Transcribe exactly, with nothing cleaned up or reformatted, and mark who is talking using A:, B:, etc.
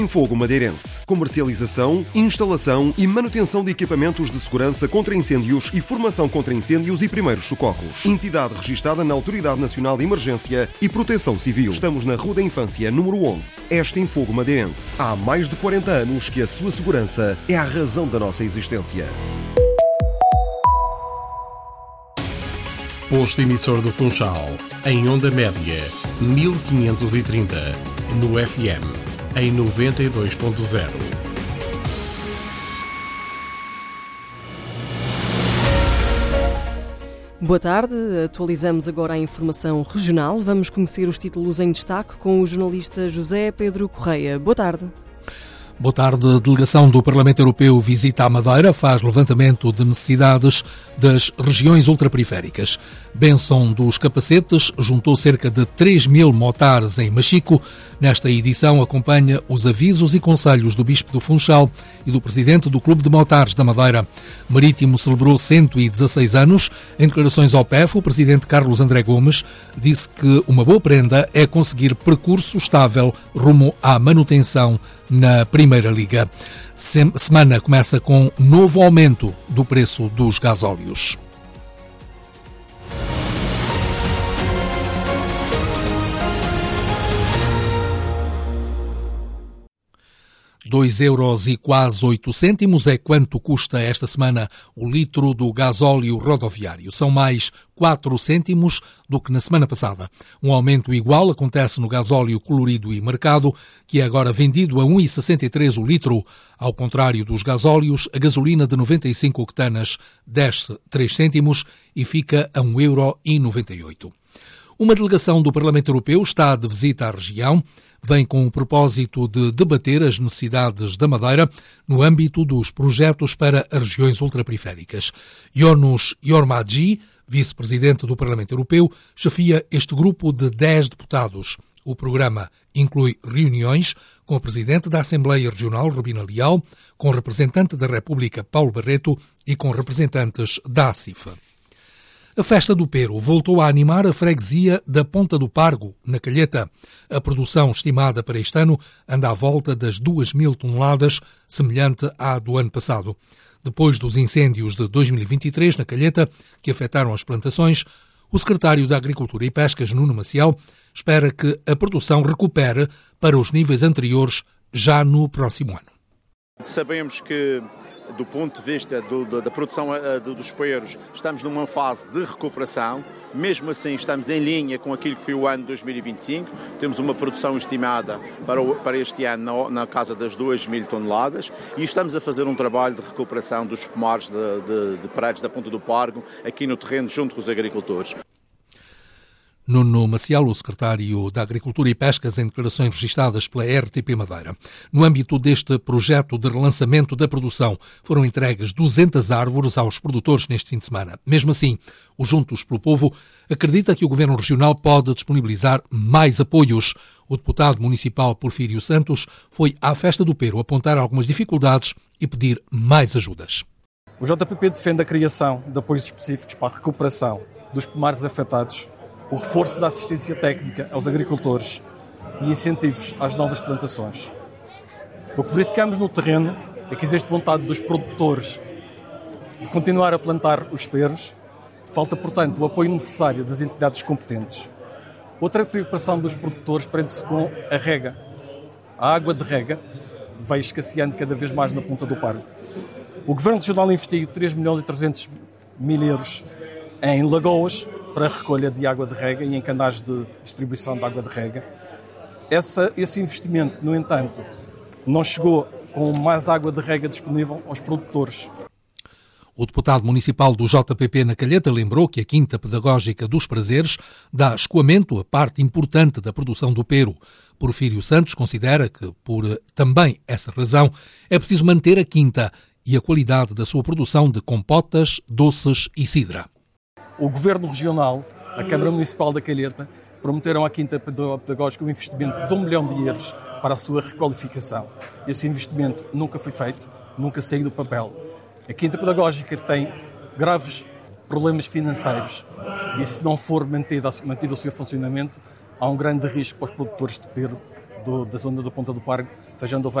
A: Fogo Madeirense. Comercialização, instalação e manutenção de equipamentos de segurança contra incêndios e formação contra incêndios e primeiros socorros. Entidade registada na Autoridade Nacional de Emergência e Proteção Civil. Estamos na Rua da Infância, número onze. Este em Fogo Madeirense. Há mais de quarenta anos que a sua segurança é a razão da nossa existência.
B: Posto emissor do Funchal, em onda média, mil quinhentos e trinta, no F M, em noventa e dois ponto zero.
C: Boa tarde, atualizamos agora a informação regional. Vamos conhecer os títulos em destaque com o jornalista José Pedro Correia. Boa tarde.
D: Boa tarde. A delegação do Parlamento Europeu visita a Madeira, faz levantamento de necessidades das regiões ultraperiféricas. Bênção dos Capacetes juntou cerca de três mil motares em Machico. Nesta edição acompanha os avisos e conselhos do Bispo do Funchal e do Presidente do Clube de Motares da Madeira. Marítimo celebrou cento e dezasseis anos. Em declarações ao P E F, o Presidente Carlos André Gomes disse que uma boa prenda é conseguir percurso estável rumo à manutenção na Primeira Liga. Semana começa com novo aumento do preço dos gasóleos. dois euros e quase oito cêntimos é quanto custa esta semana o litro do gasóleo rodoviário. São mais quatro cêntimos do que na semana passada. Um aumento igual acontece no gasóleo colorido e marcado, que é agora vendido a um vírgula sessenta e três o litro. Ao contrário dos gasóleos, a gasolina de noventa e cinco octanas desce três cêntimos e fica a um euro e noventa e oito. Uma delegação do Parlamento Europeu está de visita à região. Vem com o propósito de debater as necessidades da Madeira no âmbito dos projetos para as regiões ultraperiféricas. Yonus Yormadji, vice-presidente do Parlamento Europeu, chefia este grupo de dez deputados. O programa inclui reuniões com o presidente da Assembleia Regional, Rubina Leal, com o representante da República, Paulo Barreto, e com representantes da A C I F. A Festa do Pero voltou a animar a freguesia da Ponta do Pargo, na Calheta. A produção estimada para este ano anda à volta das duas mil toneladas, semelhante à do ano passado. Depois dos incêndios de dois mil e vinte e três na Calheta, que afetaram as plantações, o secretário da Agricultura e Pescas, Nuno Maciel, espera que a produção recupere para os níveis anteriores já no próximo ano.
E: Sabemos que, do ponto de vista do, da, da produção do, dos peros, estamos numa fase de recuperação. Mesmo assim, estamos em linha com aquilo que foi o ano de dois mil e vinte e cinco. Temos uma produção estimada para, o, para este ano na, na casa das duas mil toneladas e estamos a fazer um trabalho de recuperação dos pomares de, de, de paredes da Ponta do Pargo aqui no terreno junto com os agricultores.
D: Nuno Maciel, o secretário da Agricultura e Pescas, em declarações registadas pela R T P Madeira. No âmbito deste projeto de relançamento da produção, foram entregues duzentas árvores aos produtores neste fim de semana. Mesmo assim, o Juntos pelo Povo acredita que o Governo Regional pode disponibilizar mais apoios. O deputado municipal Porfírio Santos foi à Festa do Pero apontar algumas dificuldades e pedir mais ajudas.
F: O J P P defende a criação de apoios específicos para a recuperação dos pomares afetados, o reforço da assistência técnica aos agricultores e incentivos às novas plantações. O que verificamos no terreno é que existe vontade dos produtores de continuar a plantar os peros. Falta, portanto, o apoio necessário das entidades competentes. Outra preocupação dos produtores prende-se com a rega. A água de rega vai escasseando cada vez mais na Ponta do Pargo. O Governo Regional investiu três milhões e trezentos mil euros em lagoas para a recolha de água de rega e em canais de distribuição de água de rega. Essa, esse investimento, no entanto, não chegou com mais água de rega disponível aos produtores.
D: O deputado municipal do J P P na Calheta lembrou que a Quinta Pedagógica dos Prazeres dá escoamento a parte importante da produção do pero. Porfírio Santos considera que, por também essa razão, é preciso manter a quinta e a qualidade da sua produção de compotas, doces e cidra.
F: O Governo Regional, a Câmara Municipal da Calheta, prometeram à Quinta Pedagógica um investimento de um milhão de euros para a sua requalificação. Esse investimento nunca foi feito, nunca saiu do papel. A Quinta Pedagógica tem graves problemas financeiros e, se não for mantido, mantido o seu funcionamento, há um grande risco para os produtores de pero do, da zona do Ponta do Pargo, Feijão do